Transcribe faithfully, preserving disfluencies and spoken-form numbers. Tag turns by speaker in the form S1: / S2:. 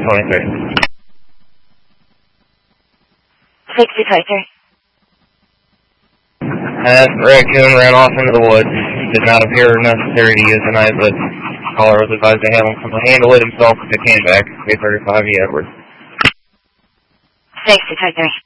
S1: twenty-three.
S2: sixty twenty-three.
S1: That raccoon ran off into the woods. Did not appear necessary to use tonight, but caller was advised to have him handle it himself if it came back. eight thirty-five E Edwards.
S2: sixty twenty-three.